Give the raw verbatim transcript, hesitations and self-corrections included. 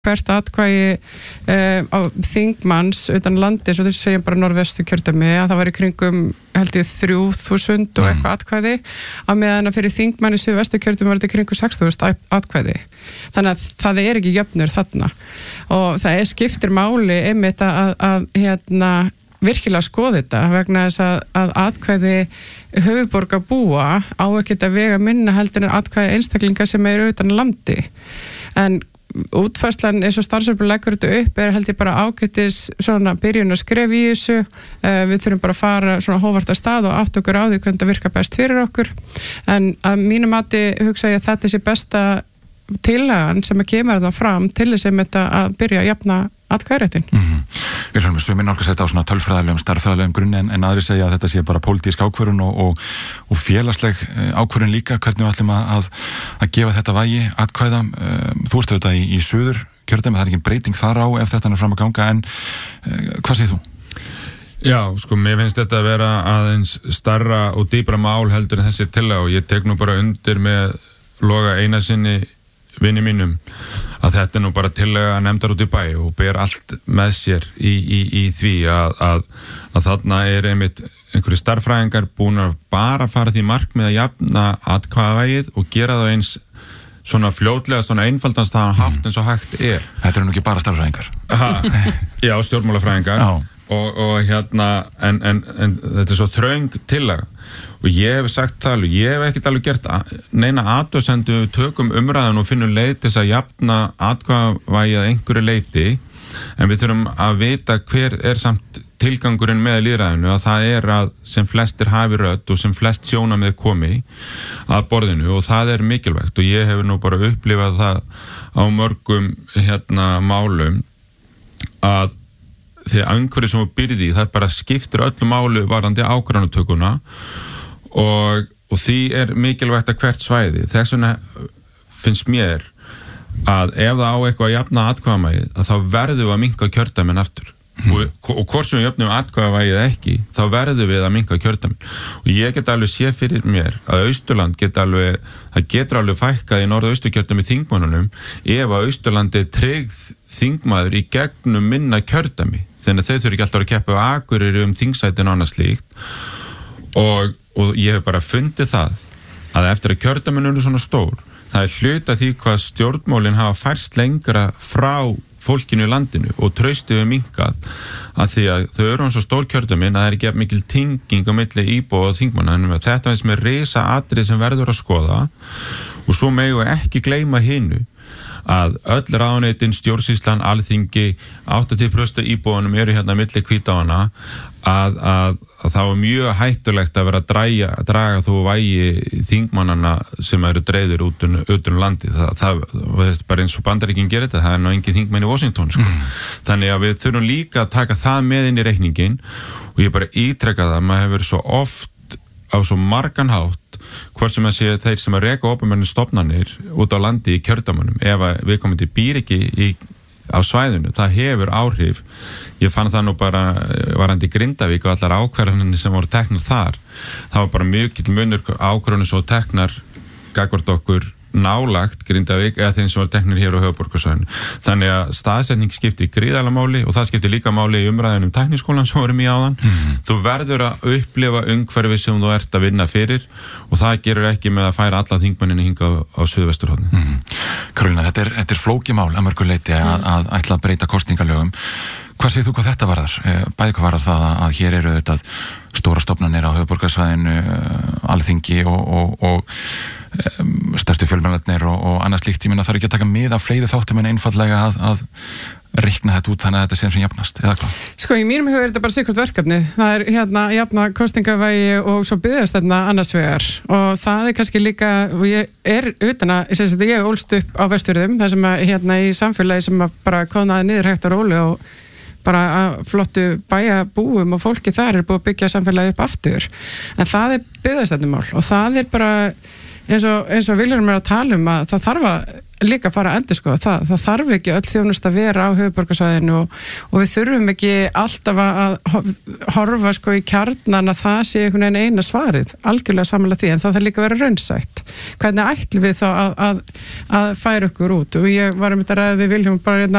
hvert atkvæði uh, á þingmanns utan landis og þessu segjum bara norðvestu kjördæmi að það var í kringum held ég þrjú þúsund og eitthvað atkvæði á meðan að fyrir þingmann í suðvestu kjördæmi var þetta kringum sex þúsund atkvæði þannig að það er ekki jöfnur þarna og það er skiptir máli einmitt að, að hérna virkilega skoða þetta vegna þess að, að atkvæði höfuðborgarbúa á ekkert að vega minna heldur en atkvæði einstaklinga sem eru utan landi en útfærslan eins og starfsefnum leggur þetta upp er held ég bara ágætis svona byrjun að skref í þessu uh, við þurfum bara að fara svona hófart að stað og átt okkur á því hvernig það virkar best fyrir okkur en að mínu mati hugsa ég að þetta sé besta tillagan sem að kemur það fram til þess að þetta að byrja að jafna atkvæðisréttinn. Mm-hmm. Við höfum sumir nálgast þetta á svona tölfræðilegum, starffræðilegum grunni en, en aðri segja að þetta sé bara pólitísk ákvörðun og, og, og félagsleg ákvörðun líka hvernig við ætlum að, að gefa þetta vægi atkvæða. Þú ert auðvitað í, í suður kjördæmi, það er ekki breyting þar á ef þetta er fram að ganga en hvað segir þú? Já, sko, mér finnst þetta að vera aðeins starra og dýpra mál heldur en þessi tillaga og ég tek nú bara undir með Loga Einarsinni vini mínum að þetta er nú bara tillaga nefndar út í bæ og ber allt með sér í, í, í því að, að, að þarna er einmitt einhverju starffræðingar búin að bara fara því markmið að jafna atkvæðavægið og gera það eins svona fljótlega, svona einfaldans það hátt eins og hægt er. Þetta eru nú ekki bara starffræðingar. Já, stjórnmálafræðingar og, og hérna en, en, en þetta er svo þröng tillaga og ég hef sagt það alveg, ég hef ekkert alveg gert neina athugasemd við tökum umræðan og finnum leið til þess að jafna atkvæðavægi að einhverju leyti en við þurfum að vita hver er samt tilgangurinn með lýðræðinu að það er að sem flestir hafi rödd og sem flest sjónarmið komi að borðinu og það er mikilvægt og ég hef nú bara upplifað það á mörgum hérna málum að því að einhverju sem við byrði það bara skiptir öllu málu varandi ákvarðanatökuna og, og því er mikilvægt að hvert svæði þess vegna finnst mér að ef það á eitthvað að jafna atkvæðavægið að þá verðum við að minnka kjördæmin aftur mm. og, og hvort sem við jöfnum atkvæðavægið ekki þá verðum við að minnka kjördæmin og ég get alveg sé fyrir mér að Austurland get alveg það getur alveg fækkað í norðausturkjördæmi þingmönnunum ef að Austurlandi er tryggð þingmaður í gegnum minna kjördæmi þannig að þau þurfi ekki alltaf að keppa á Akureyri um þingsætin og annað slíkt og, og ég hef bara fundið það að eftir að kjördæmin eru svona stór það er hluta því hvað stjórnmálin hafa færst lengra frá fólkinu í landinu og traustið við minkað að því að þau eru svo stór kjördæmin að það er ekki mikil tenging á milli íbúa og þingmanna en þetta finnst mér risa atrið sem verður að skoða og svo megum við ekki gleyma hinu að öll ráðuneytin, stjórnsýslan, alþingi áttatíu prósent íbúanum eru hérna milli hvítáana að, að, að það var mjög hættulegt að vera að dræja, draga þú vægi þingmannana sem eru dreifðir út um, út um landi það, það, það er bara eins og Bandaríkin gerir þetta það er ná engin þingmenn í Washington sko. mm. þannig að við þurfum líka að taka það með inn í reikningin og ég bara ítreka það, maður hefur svo oft á svo margan hátt hvort sem að sé þeir sem að reka opinbernu stofnanir út á landi í kjördæmunum ef að við komum til býr ekki í, á svæðinu, það hefur áhrif ég fann það nú bara varandi Grindavík og allar ákvarðanir sem voru teknar þar, það var bara mjög mikill munur ákvarðanir svo teknar gagnvart okkur nálagt Grindavík eða þeim sem var teknir hér á höfuðborgarsvæðinu. Þannig að staðsetning skiptir gríðarlega máli og það skiptir líka máli í umræðinu um tækniskólan sem vorum í áðan. Mm-hmm. Þú verður að upplifa umhverfi sem þú ert að vinna fyrir og það gerur ekki með að færa alla þingmennina hingað á, á suðvesturhorninu. Mm-hmm. Karolína, þetta er, þetta er flókið mál að mörgu leyti að, að ætla að breyta kosningalögum. Hvað segir þú hvað þetta varðar? Bæði hvað varðar það að hér eru þetta stóra stofnanir á höfuðborgarsvæðinu, alþingi og, og, og um, stærstu fjölmiðlarnir og, og annað slíkt. Ég meina það er ekki að taka mið af fleiri þáttum en einfaldlega að, að reikna þetta út þannig að þetta sé sem jafnast, eða hvað? Sko, í mínum hugur er þetta bara sikkert verkefni. Það er hérna jafna kosningavægi og svo byggðast þarna annars vegar og það er kannski líka, og ég er utan að, ég segi að ég ólst upp á Vestfjörðum, þar sem að hérna í samfélagi sem að bara konaði niður hægt og róli og bara að flottu bæjabúum og fólki þar er búið að byggja samfélagi upp aftur. En það er byggðastefnumál og það er bara eins og, eins og Vilhjálmur er að tala um að það þarf að líka að fara að endur sko það, það þarf ekki öll þjónusta að vera á höfuðborgarsvæðinu og, og við þurfum ekki alltaf að horfa sko í kjarnan að það sé einhvern veginn eina svarið, algjörlega samanlega því, en það þarf líka að vera raunsætt. Hvernig ætlum við þá að, að, að færa ykkur út? Og ég var um þetta ræði við Vilhjálmur bara